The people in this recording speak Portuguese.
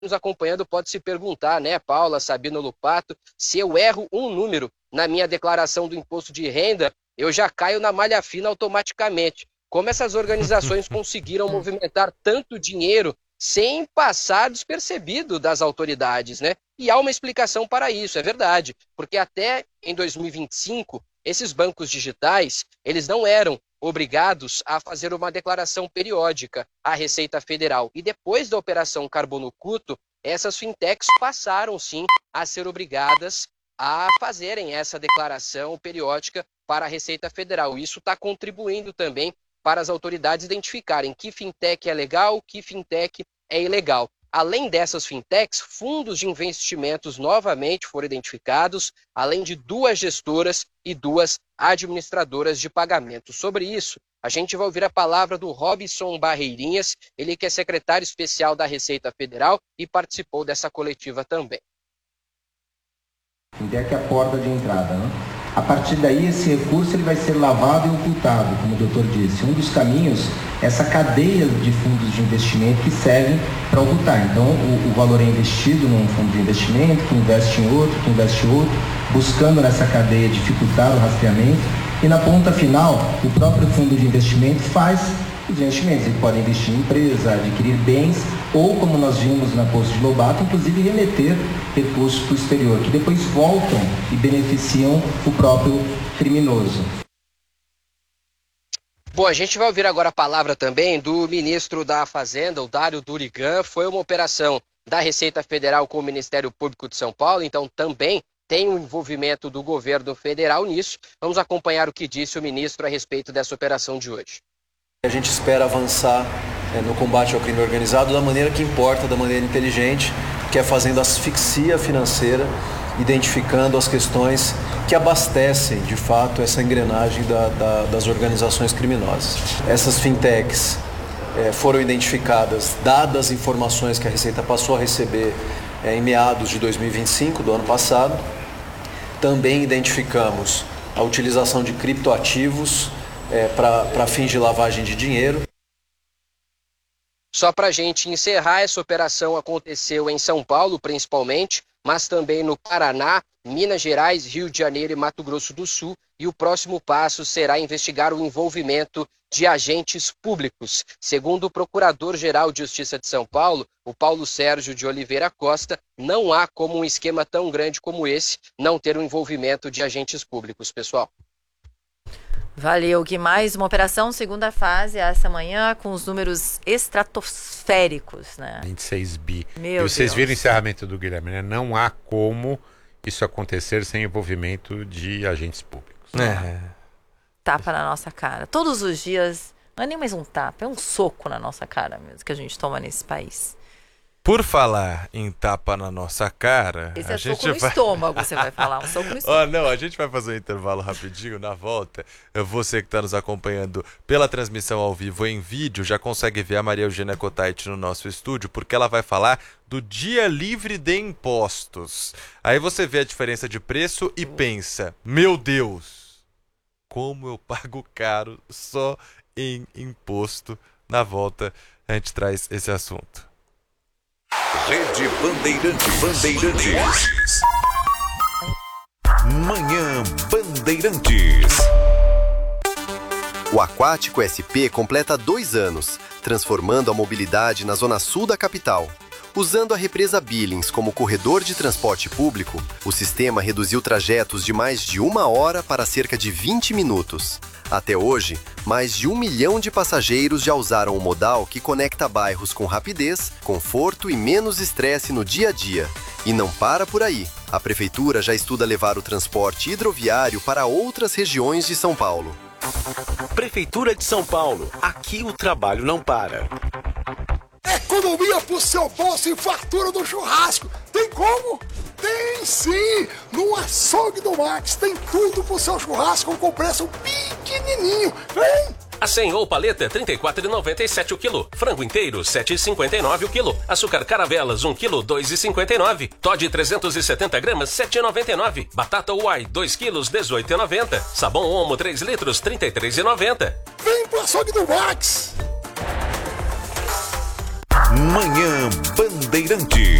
nos acompanhando pode se perguntar, né, Paula, Sabino, Lupato, se eu erro um número na minha declaração do imposto de renda, eu já caio na malha fina automaticamente. Como essas organizações conseguiram movimentar tanto dinheiro sem passar despercebido das autoridades, né? E há uma explicação para isso, é verdade, porque até em 2025, esses bancos digitais, eles não eram obrigados a fazer uma declaração periódica à Receita Federal. E depois da Operação Carbono Curto, essas fintechs passaram, sim, a ser obrigadas a fazerem essa declaração periódica para a Receita Federal. Isso está contribuindo também para as autoridades identificarem que fintech é legal, que fintech é ilegal. Além dessas fintechs, fundos de investimentos novamente foram identificados, além de 2 gestoras e 2 administradoras de pagamento. Sobre isso, a gente vai ouvir a palavra do Robson Barreirinhas, ele que é secretário especial da Receita Federal e participou dessa coletiva também. Fintech é a porta de entrada, né? A partir daí, esse recurso ele vai ser lavado e ocultado, como o doutor disse. Um dos caminhos é essa cadeia de fundos de investimento que servem para ocultar. Então, o valor é investido num fundo de investimento, que investe em outro, que investe em outro, buscando nessa cadeia dificultar o rastreamento. E na ponta final, o próprio fundo de investimento faz os investimentos. Ele pode investir em empresa, adquirir bens, ou, como nós vimos na Poço de Lobato, inclusive remeter recursos para o exterior, que depois voltam e beneficiam o próprio criminoso. Bom, a gente vai ouvir agora a palavra também do ministro da Fazenda, o Dário Durigan. Foi uma operação da Receita Federal com o Ministério Público de São Paulo, então também tem o envolvimento do governo federal nisso. Vamos acompanhar o que disse o ministro a respeito dessa operação de hoje. A gente espera avançar no combate ao crime organizado da maneira que importa, da maneira inteligente, que é fazendo asfixia financeira, identificando as questões que abastecem, de fato, essa engrenagem das organizações criminosas. Essas fintechs foram identificadas, dadas as informações que a Receita passou a receber em meados de 2025, do ano passado. Também identificamos a utilização de criptoativos para fins de lavagem de dinheiro. Só para a gente encerrar, essa operação aconteceu em São Paulo, principalmente, mas também no Paraná, Minas Gerais, Rio de Janeiro e Mato Grosso do Sul. E o próximo passo será investigar o envolvimento de agentes públicos. Segundo o Procurador-Geral de Justiça de São Paulo, o Paulo Sérgio de Oliveira Costa, não há como um esquema tão grande como esse não ter o envolvimento de agentes públicos, pessoal. Valeu, Gui. Mais uma operação, segunda fase, essa manhã, com os números estratosféricos, né? 26 bi. Meu e vocês Deus. viram o encerramento do Guilherme, né? Não há como isso acontecer sem envolvimento de agentes públicos. Tapa na nossa cara. Todos os dias, não é nem mais um tapa, é um soco na nossa cara mesmo que a gente toma nesse país. Por falar em tapa na nossa cara... Esse é soco no estômago, você vai falar. Um soco no estômago. Não, a gente vai fazer um intervalo rapidinho. Na volta, você que está nos acompanhando pela transmissão ao vivo em vídeo, já consegue ver a Maria Eugênia Cotait no nosso estúdio, porque ela vai falar do Dia Livre de Impostos. Aí você vê a diferença de preço e pensa, meu Deus, como eu pago caro só em imposto. Na volta, a gente traz esse assunto. Rede Bandeirantes. Manhã Bandeirantes. O Aquático SP completa 2 anos, transformando a mobilidade na zona sul da capital. Usando a represa Billings como corredor de transporte público, o sistema reduziu trajetos de mais de 1 hora para cerca de 20 minutos. Até hoje, mais de 1 milhão de passageiros já usaram o modal que conecta bairros com rapidez, conforto e menos estresse no dia a dia. E não para por aí. A Prefeitura já estuda levar o transporte hidroviário para outras regiões de São Paulo. Prefeitura de São Paulo. Aqui o trabalho não para. Economia pro seu bolso e fartura do churrasco. Tem como? Tem sim! No Açougue do Max tem tudo pro seu churrasco com preço pequenininho. Vem! Acém ou paleta, R$ 34,97 o quilo. Frango inteiro, R$ 7,59 o quilo. Açúcar caravelas, 1 quilo, R$ 2,59. Toddy 370 gramas, R$ 7,99. Batata Uai, 2 quilos, R$ 18,90. Sabão Omo, 3 litros, R$ 33,90. Vem pro Açougue do Max! Manhã Bandeirante.